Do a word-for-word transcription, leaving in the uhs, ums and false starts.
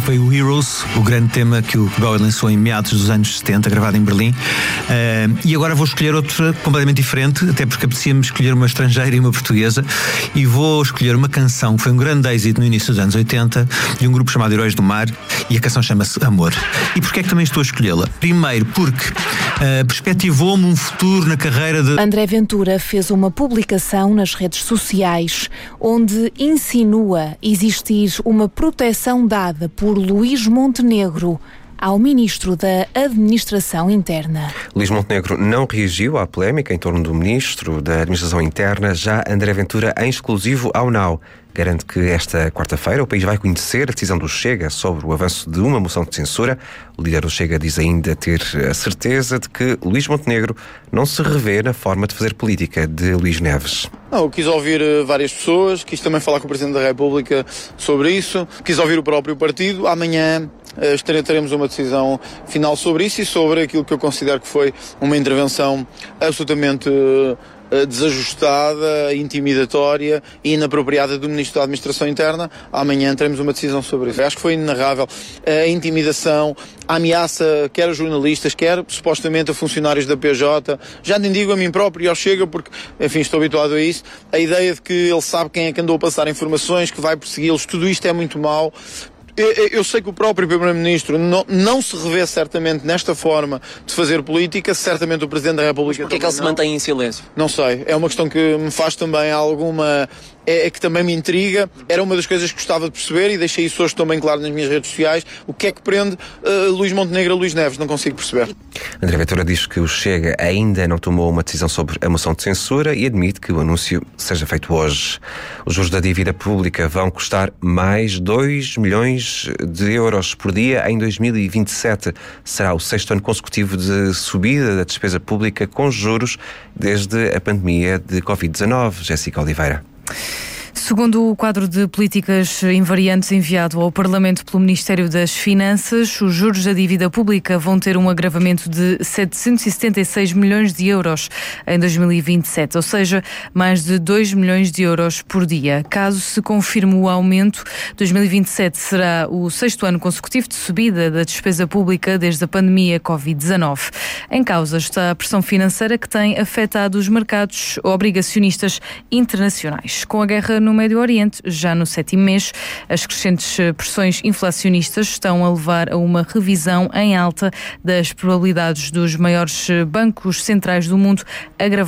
foi o Heroes, o grande tema que o Bowie lançou em meados dos anos setenta, gravado em Berlim. Uh, e agora vou escolher outra completamente diferente, até porque apetecia-me escolher uma estrangeira e uma portuguesa, e vou escolher uma canção que foi um grande êxito no início dos anos oitenta, de um grupo chamado Heróis do Mar, e a canção chama-se Amor. E porquê é que também estou a escolhê-la? Primeiro, porque uh, perspectivou-me um futuro na carreira de... André Ventura fez uma publicação nas redes sociais onde insinua existir uma proteção dada por Luís Montenegro ao Ministro da Administração Interna. Luís Montenegro não reagiu à polémica em torno do Ministro da Administração Interna. Já André Ventura, em exclusivo ao Now, garante que esta quarta-feira o país vai conhecer a decisão do Chega sobre o avanço de uma moção de censura. O líder do Chega diz ainda ter a certeza de que Luís Montenegro não se revê na forma de fazer política de Luís Neves. Não, eu quis ouvir várias pessoas, quis também falar com o Presidente da República sobre isso, quis ouvir o próprio partido. Amanhã teremos uma decisão final sobre isso e sobre aquilo que eu considero que foi uma intervenção absolutamente desajustada, intimidatória e inapropriada do Ministro da Administração Interna. Amanhã teremos uma decisão sobre isso. Acho que foi inenarrável a intimidação, a ameaça, quer a jornalistas, quer supostamente a funcionários da P J. Já nem digo a mim próprio e ao Chega, porque, enfim, estou habituado a isso. A ideia de que ele sabe quem é que andou a passar informações, que vai persegui-los, tudo isto é muito mau. Eu sei que o próprio Primeiro-Ministro não, não se revê certamente nesta forma de fazer política, certamente o Presidente da República... Mas porquê é que ele se mantém em silêncio? Não sei, é uma questão que me faz também alguma... É, é que também me intriga, era uma das coisas que gostava de perceber e deixei isso hoje também claro nas minhas redes sociais. O que é que prende uh, Luís Montenegro a Luís Neves? Não consigo perceber. André Ventura diz que o Chega ainda não tomou uma decisão sobre a moção de censura e admite que o anúncio seja feito hoje. Os juros da dívida pública vão custar mais dois milhões de euros por dia em dois mil e vinte e sete. Será o sexto ano consecutivo de subida da despesa pública com juros desde a pandemia de covid dezanove. Jéssica Oliveira. Segundo o quadro de políticas invariantes enviado ao Parlamento pelo Ministério das Finanças, os juros da dívida pública vão ter um agravamento de setecentos e setenta e seis milhões de euros em dois mil e vinte e sete, ou seja, mais de dois milhões de euros por dia. Caso se confirme o aumento, dois mil e vinte e sete será o sexto ano consecutivo de subida da despesa pública desde a pandemia covid dezanove. Em causa está a pressão financeira que tem afetado os mercados obrigacionistas internacionais. Com a guerra no Médio Oriente, já no sétimo mês, as crescentes pressões inflacionistas estão a levar a uma revisão em alta das probabilidades dos maiores bancos centrais do mundo agravar